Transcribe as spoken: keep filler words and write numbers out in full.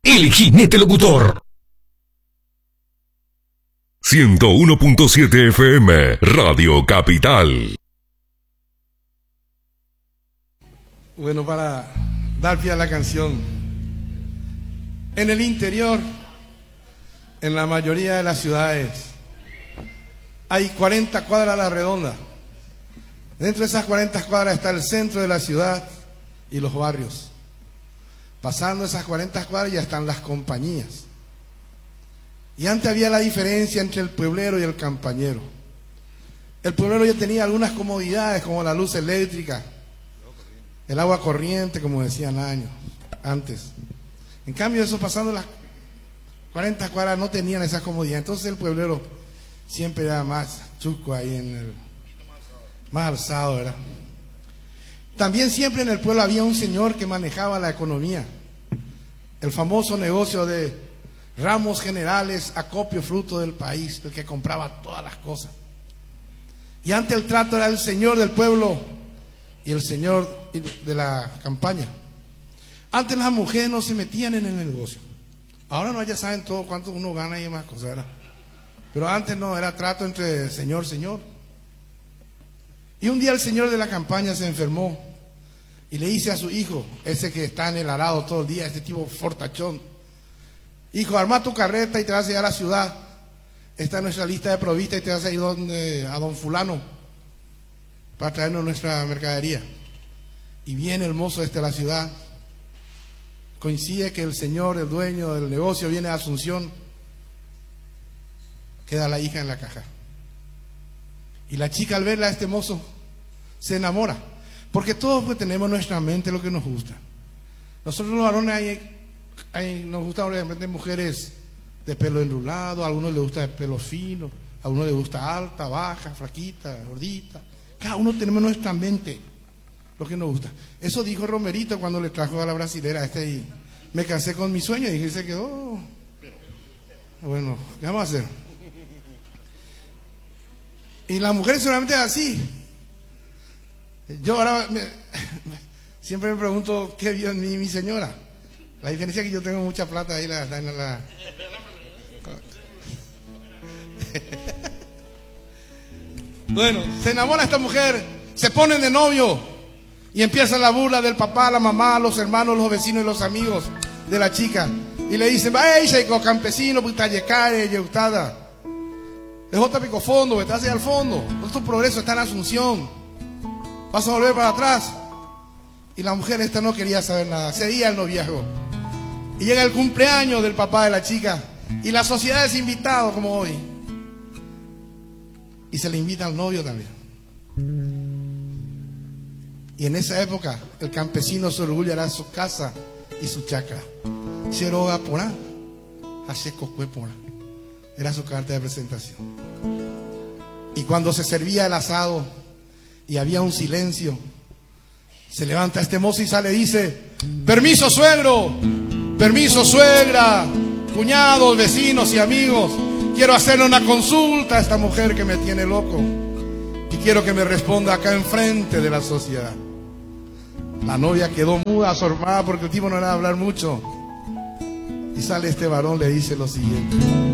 El Jinete Locutor. ciento uno punto siete F M, Radio Capital. Bueno, para dar pie a la canción, en el interior, en la mayoría de las ciudades, hay cuarenta cuadras a la redonda. Dentro de esas cuarenta cuadras está el centro de la ciudad y los barrios. Pasando esas cuarenta cuadras ya están las compañías. Y antes había la diferencia entre el pueblero y el campañero. El pueblero ya tenía algunas comodidades como la luz eléctrica, el agua corriente, como decían años antes. En cambio, eso pasando las cuarenta cuadras no tenían esas comodidades. Entonces el pueblero siempre era más chuco ahí en el, más alzado, ¿verdad? También siempre en el pueblo había un señor que manejaba la economía. El famoso negocio de Ramos Generales, acopio fruto del país, el que compraba todas las cosas. Y antes el trato era el señor del pueblo y el señor de la campaña. Antes las mujeres no se metían en el negocio. Ahora no, ya saben todo cuánto uno gana y demás cosas, ¿verdad? Pero antes no, era trato entre señor, señor. Y un día el señor de la campaña se enfermó y le dice a su hijo, ese que está en el arado todo el día, este tipo fortachón: hijo, arma tu carreta y te vas a ir a la ciudad. Está en nuestra lista de provistas y te vas a ir donde, a don fulano para traernos nuestra mercadería. Y viene el mozo este a la ciudad. Coincide que el señor, el dueño del negocio, viene a Asunción. Queda la hija en la caja. Y la chica, al verla a este mozo, se enamora. Porque todos pues tenemos en nuestra mente lo que nos gusta. Nosotros los varones hay, hay, nos gustan de repente mujeres de pelo enrulado, a algunos les gusta de pelo fino, a algunos les gusta alta, baja, flaquita, gordita. Cada uno tenemos en nuestra mente lo que nos gusta. Eso dijo Romerito cuando le trajo a la brasilera este y me cansé con mi sueño y dije, se quedó. Bueno, ¿qué vamos a hacer? Y las mujeres solamente así. Yo ahora me, siempre me pregunto qué vio en mí mi señora. La diferencia es que yo tengo mucha plata ahí la, la, la... Bueno, se enamora esta mujer, se ponen de novio y empieza la burla del papá, la mamá, los hermanos, los vecinos y los amigos de la chica. Y le dicen, ¡ay, chico campesino, puta yecare, yeutada! Es otro pico fondo, estás ahí al fondo. Nuestro progreso está en Asunción. Vas a volver para atrás. Y la mujer esta no quería saber nada, seguía el noviazgo. Y llega el cumpleaños del papá de la chica y la sociedad es invitado como hoy. Y se le invita al novio también. Y en esa época el campesino se orgullará de su casa y su chacra. Cheroga porá, hachecocue porá. Era su carta de presentación. Y cuando se servía el asado y había un silencio, se levanta este mozo y sale y dice, permiso suegro, permiso suegra, cuñados, vecinos y amigos, quiero hacerle una consulta a esta mujer que me tiene loco y quiero que me responda acá enfrente de la sociedad. La novia quedó muda, asombrada porque el tipo no era de hablar mucho. Y sale este varón, le dice lo siguiente: